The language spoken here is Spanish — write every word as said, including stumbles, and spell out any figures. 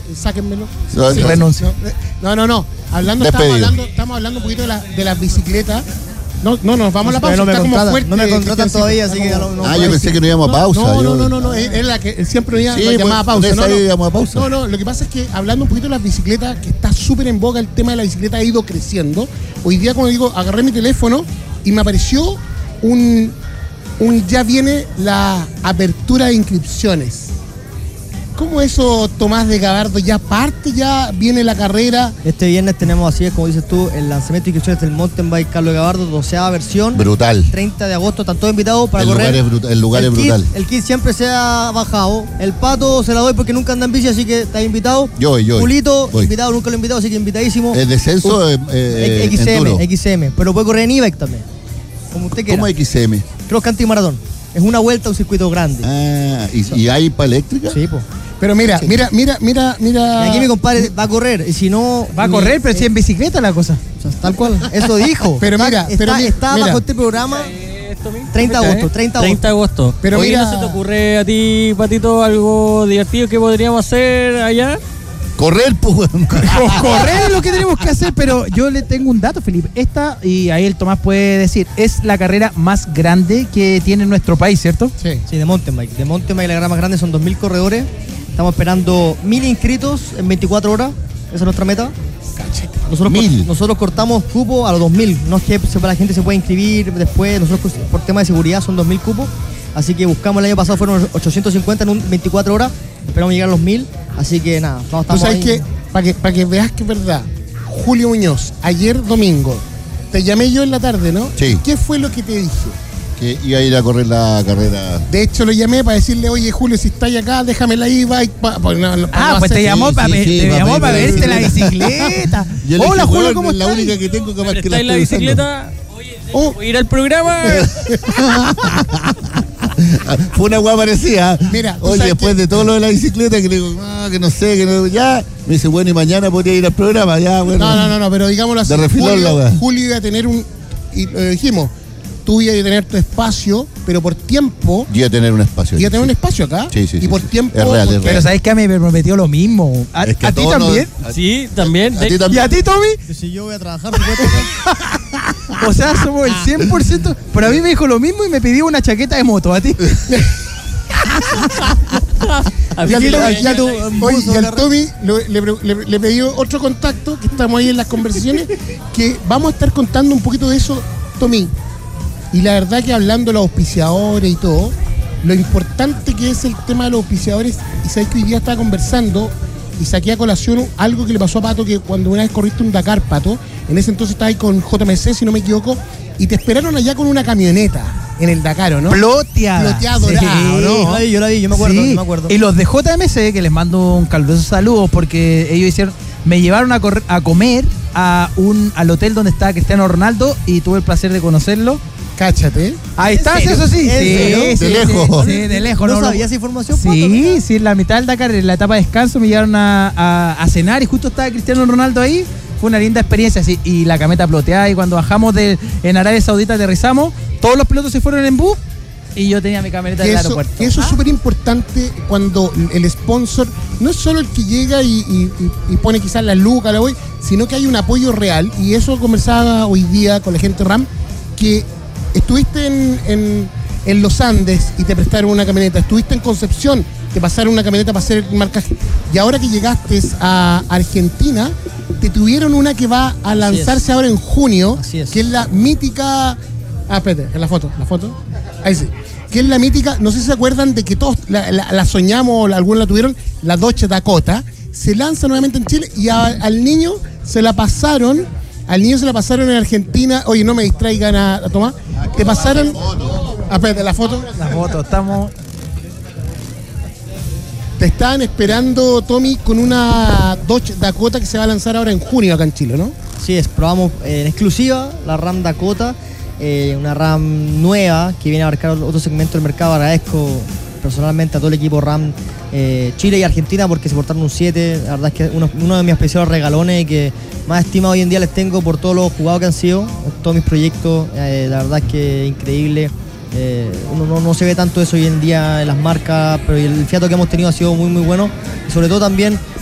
sáquenmelo. No, Sí, renuncio. No, no, no. Hablando, estamos hablando, estamos hablando un poquito de, la, de las bicicletas. No, no, nos vamos a la pausa. No me, está como contratan, fuerte, no me contratan todavía, así como, que no, no Ah, yo pensé que no íbamos a pausa. No, no, yo... no, no, no, es la que siempre nos sí, llamaba pues, pausa. No, no. íbamos a pausa. No, no, lo que pasa es que hablando un poquito de las bicicletas, que está súper en boga, el tema de la bicicleta ha ido creciendo. Hoy día, como digo, agarré mi teléfono y me apareció un, un ya viene la apertura de inscripciones. ¿Cómo eso, Tomás de Gabardo? ¿Ya parte, ya viene la carrera? Este viernes tenemos, así es como dices tú, el lanzamiento de inscripciones del mountain bike Carlos de Gabardo, doceava versión. Brutal. treinta de agosto, están todos invitados para el correr. Lugar es brutal, el lugar el es kit, brutal. El kit siempre se ha bajado. El Pato se la doy porque nunca anda en bici, así que está invitado. Yo voy, yo voy. Julito, voy. invitado, nunca lo he invitado, así que invitadísimo. ¿El descenso? Eh, eh, X M, enduro. X M. Pero puede correr en e-bike también. Como usted quiera. ¿Cómo X M? Cross country maratón. Es una vuelta a un circuito grande. Ah, ¿y, ¿y hay para eléctrica? Sí, pues. Pero mira, mira, mira, mira, mira. Y aquí mi compadre va a correr, y si no... Va a correr, pero si en bicicleta la cosa. O sea, tal cual, eso dijo. Pero mira, está, pero mira, está mira. bajo este programa treinta de agosto, treinta de treinta de agosto. Pero Oye, mira- ¿no se te ocurre a ti, Patito, algo divertido que podríamos hacer allá? Correr, pues, weón. Correr es lo que tenemos que hacer, pero yo le tengo un dato, Felipe. Esta, y ahí el Tomás puede decir, es la carrera más grande que tiene nuestro país, ¿cierto? Sí. Sí, de mountain bike. De mountain bike la carrera más grande son dos mil corredores. Estamos esperando mil inscritos en veinticuatro horas. Esa es nuestra meta. Nosotros, Mil. cor- nosotros cortamos cupo a los dos mil. No es que se- la gente se pueda inscribir después. Nosotros por tema de seguridad son dos mil cupos. Así que buscamos, el año pasado fueron ochocientos cincuenta en un veinticuatro horas. Esperamos llegar a los mil. Así que nada, Tú estamos sabes ahí. que, para que, para que veas que es verdad, Julio Muñoz, ayer domingo, te llamé yo en la tarde, ¿no? Sí. ¿Qué fue lo que te dije? Que iba a ir a correr la carrera. De hecho, lo llamé para decirle, oye, Julio, si estáis acá, déjamela ahí, va. pa- pa- no, no, para Ah, no pues te hacer- llamó sí, para sí, sí, te para llamó pedir para la verte la bicicleta. bicicleta. Yo le Hola, dije, Julio, weón, ¿cómo es la estás? única que tengo capaz que la ¿Está en la estoy usando. bicicleta? Oye, Oh. ¿puedo ir al programa? Fue una hueá parecida. Mira, ¿tú oye, sabes después qué? de todo lo de la bicicleta, que le digo, ah, que no sé, que no, ya. Me dice, bueno, y mañana podría ir al programa, ya, bueno. No, no, no, no, pero digámoslo así. De refilón Julio, la weá. Julio iba a tener un. Y lo dijimos, tú ibas a tener tu espacio, pero por tiempo. Yo iba a tener un espacio. Iba a tener un sí. espacio acá. Sí, sí, Y sí, por sí. tiempo. Es real, es porque- real. Pero ¿sabes qué? Me prometió lo mismo. ¿A, Es que a ti todos nos- también? a- Sí, también. a De- ti ¿Y también. a ti, Tommy? Si yo voy a trabajar, por supuesto. O sea, somos el cien por ciento. Pero a mí me dijo lo mismo y me pidió una chaqueta de moto. ¿A ti? a Y al, mí al- lo- y al- tu- oye, buzo y al de Tommy lo- le, le, le pedí otro contacto, que estamos ahí en las conversaciones, que vamos a estar contando un poquito de eso, Tommy. Y la verdad que hablando de los auspiciadores y todo, lo importante que es el tema de los auspiciadores, y sabes que hoy día estaba conversando y saqué a colación algo que le pasó a Pato, que cuando una vez corriste un Dakar, Pato, en ese entonces estaba ahí con J M C, si no me equivoco, y te esperaron allá con una camioneta en el Dakar, ¿o ¿no? Ploteada. Ploteada dorada, ¿o no? Yo la vi, yo la vi, yo me acuerdo, Sí. yo me acuerdo. Y los de J M C, que les mando un caluroso saludo, porque ellos hicieron, me llevaron a, correr- a comer a un, al hotel donde estaba Cristiano Ronaldo y tuve el placer de conocerlo. Cáchate. Ahí ¿En está, serio? eso sí. ¿En serio? Sí, De sí, lejos. Sí, de lejos. ¿No lo- sabías esa información, Pato? Sí, sí, en la mitad del Dakar, en la etapa de descanso, me llevaron a, a- a cenar y justo estaba Cristiano Ronaldo ahí. Fue una linda experiencia, sí, y la cameta ploteada. Y cuando bajamos de, en Arabia Saudita, aterrizamos, todos los pilotos se fueron en bus y yo tenía mi camioneta en Que el eso, aeropuerto. que eso es súper importante cuando el sponsor no es solo el que llega y, y- y- y pone quizás la lucas, la voy, sino que hay un apoyo real. Y eso conversaba hoy día con la gente de RAM, que estuviste en, en- en los Andes y te prestaron una camioneta, estuviste en Concepción, te pasaron una camioneta para hacer el marcaje, y ahora que llegaste a Argentina, te tuvieron una que va a lanzarse ahora en junio, Así es. que es la mítica... Ah, espérate, en la foto, la foto. Ahí sí. Que es la mítica, no sé si se acuerdan de que todos la, la- la soñamos, la- algunos la tuvieron, la Dodge Dakota. Se lanza nuevamente en Chile y a- al niño se la pasaron, al niño se la pasaron en Argentina. Oye, no me distraigan a, a Tomás. Te pasaron. Ah, espérate, la foto. La foto, estamos. Te estaban esperando, Tommy, con una Dodge Dakota que se va a lanzar ahora en junio acá en Chile, ¿no? Sí, es, probamos eh, en exclusiva la RAM Dakota, eh, una RAM nueva que viene a abarcar otro segmento del mercado. Agradezco personalmente a todo el equipo RAM eh, Chile y Argentina porque se portaron un siete. La verdad es que uno, uno de mis especiales regalones y que más estima hoy en día les tengo por todos los jugados que han sido, todos mis proyectos. Eh, la verdad es que increíble. Eh, uno no, no se ve tanto eso hoy en día en las marcas, pero el fiato que hemos tenido ha sido muy muy bueno y sobre todo también